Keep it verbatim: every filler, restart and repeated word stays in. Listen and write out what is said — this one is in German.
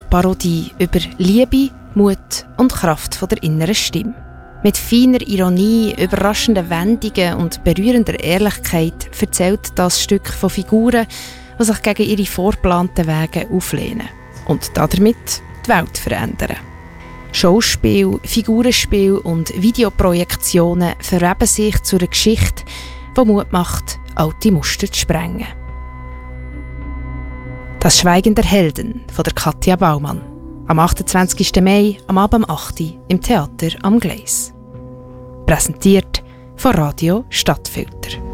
Parodie über Liebe, Mut und Kraft von der inneren Stimme. Mit feiner Ironie, überraschenden Wendungen und berührender Ehrlichkeit erzählt das Stück von Figuren, die sich gegen ihre vorgeplanten Wege auflehnen und damit die Welt verändern. Schauspiel, Figurenspiel und Videoprojektionen verweben sich zu einer Geschichte, die Mut macht, alte Muster zu sprengen. Das Schweigen der Helden von der Katja Baumann. Am achtundzwanzigsten Mai, am Abend um acht Uhr im Theater am Gleis. Präsentiert von Radio Stadtfilter.